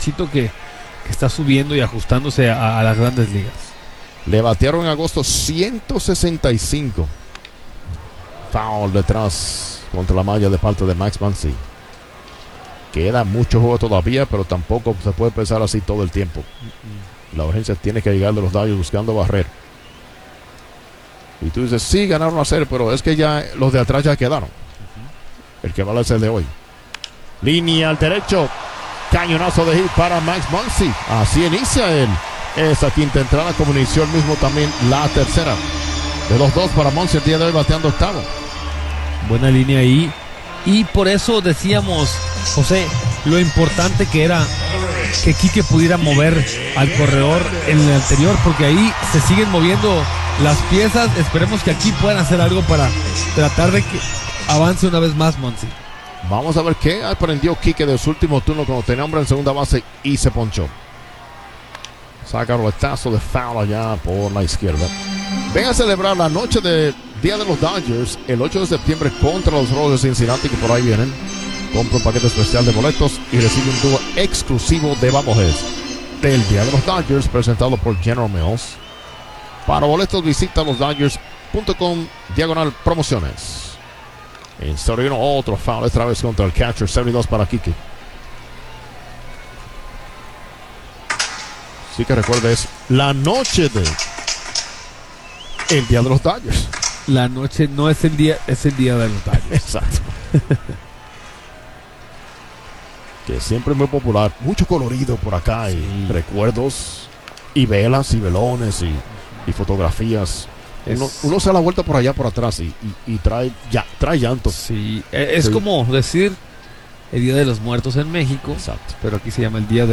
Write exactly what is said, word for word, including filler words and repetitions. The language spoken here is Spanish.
muchachito que, que está subiendo y ajustándose a, a las grandes ligas. Le batearon en agosto ciento sesenta y cinco. Foul detrás contra la malla de parte de Max Muncy. Queda mucho juego todavía, pero tampoco se puede pensar así todo el tiempo. La urgencia tiene que llegar de los Dodgers buscando barrer. Y tú dices, sí, ganaron a cero, pero es que ya los de atrás ya quedaron. Uh-huh. El que vale es el de hoy. Línea al derecho. Cañonazo de hit para Max Muncy. Así inicia él. Esa quinta entrada, como inició el mismo también la tercera. De los dos para Muncy el día de hoy bateando octavo. Buena línea ahí. Y por eso decíamos, José, lo importante que era que Quique pudiera mover al corredor en el anterior, porque ahí se siguen moviendo las piezas. Esperemos que aquí puedan hacer algo para tratar de que avance una vez más Muncy. Vamos a ver qué aprendió Quique de su último turno cuando tenía hombre en segunda base y se ponchó. Saca roletazo de foul allá por la izquierda. Ven a celebrar la noche de Día de los Dodgers el ocho de septiembre contra los Rojos de Cincinnati, que por ahí vienen. Compra un paquete especial de boletos y recibe un dúo exclusivo de Bobbleheads del Día de los Dodgers, presentado por General Mills. Para boletos visita los Dodgers punto com diagonal promociones. En Soriano, otro foul esta vez contra el catcher. setenta y dos para Quique. Sí que recuerde, es la noche de el Día de los Dodgers. La noche no es el día, es el Día de los Dodgers. Exacto. Que siempre es muy popular. Mucho colorido por acá. Sí. Y recuerdos y velas y velones y, y fotografías. Es, uno, uno se da la vuelta por allá por atrás y, y, y trae, ya, trae llanto. Sí, es sí. como decir el Día de los Muertos en México. Exacto. Pero aquí se llama el Día de